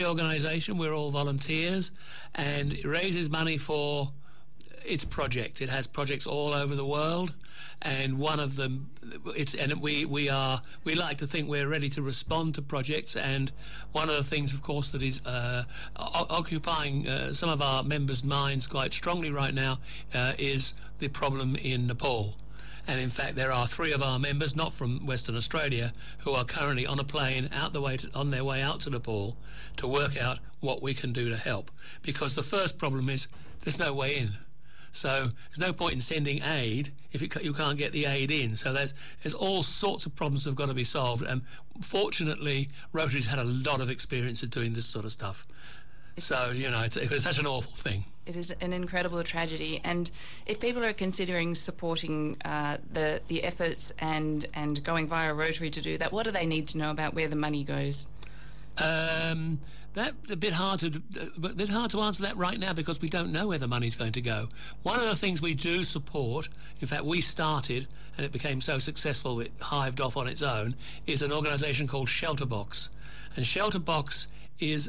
organisation. We're all volunteers, and it raises money for its project. It has projects all over the world, and one of them, we like to think we're ready to respond to projects. And one of the things, of course, that is occupying some of our members' minds quite strongly right now is the problem in Nepal. And in fact, there are 3 of our members, not from Western Australia, who are currently on a plane on their way out to Nepal to work out what we can do to help. Because the first problem is there's no way in. So there's no point in sending aid if you can't get the aid in. So there's all sorts of problems that have got to be solved. And fortunately, Rotary's had a lot of experience of doing this sort of stuff. So, it's such an awful thing. It is an incredible tragedy. And if people are considering supporting the efforts and going via Rotary to do that, what do they need to know about where the money goes? That's a bit hard to answer that right now, because we don't know where the money's going to go. One of the things we do support, in fact we started and it became so successful it hived off on its own, is an organisation called Shelterbox. And Shelterbox is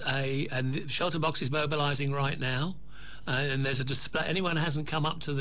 mobilising right now. And there's a display. Anyone who hasn't come up to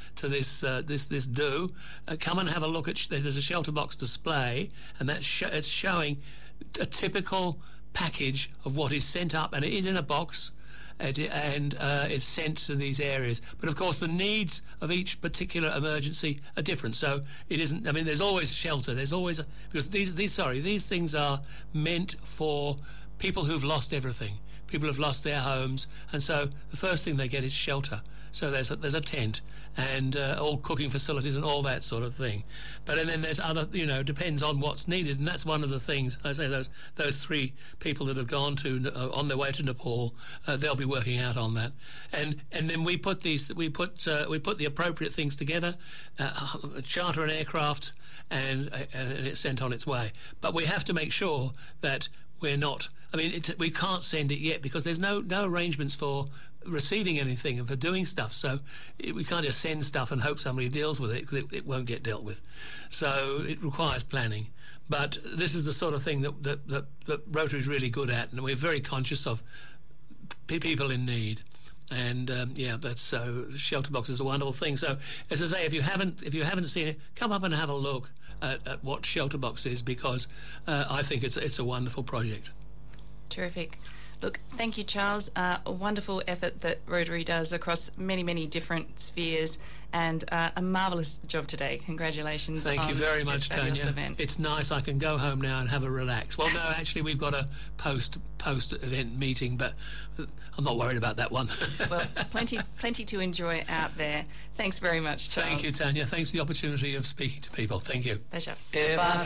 this do, come and have a look at. There's a Shelterbox display, and it's showing a typical package of what is sent up, and it is in a box, and it's sent to these areas. But of course, the needs of each particular emergency are different. So it isn't. I mean, there's always shelter. There's always because these things are meant for people who've lost everything. People have lost their homes, and so the first thing they get is shelter. So there's a tent and all cooking facilities and all that sort of thing. But and then there's other, depends on what's needed, and that's one of the things. I say those 3 people that have gone to on their way to Nepal, they'll be working out on that. And then we put the appropriate things together, charter an aircraft, and it's sent on its way. But we have to make sure that we're not. I mean, we can't send it yet because there's no arrangements for receiving anything and for doing stuff. So we can't just send stuff and hope somebody deals with it, because it won't get dealt with. So it requires planning. But this is the sort of thing that Rotary is really good at, and we're very conscious of people in need. And that's so. Shelterbox is a wonderful thing. So, as I say, if you haven't seen it, come up and have a look at what Shelterbox is, because I think it's a wonderful project. Terrific. Look, thank you, Charles. A wonderful effort that Rotary does across many, many different spheres, and a marvellous job today. Congratulations. Thank you very much, Tanya. Event. It's nice. I can go home now and have a relax. Well, no, actually, we've got a post-event meeting, but I'm not worried about that one. Well, plenty to enjoy out there. Thanks very much, Charles. Thank you, Tanya. Thanks for the opportunity of speaking to people. Thank you. Pleasure.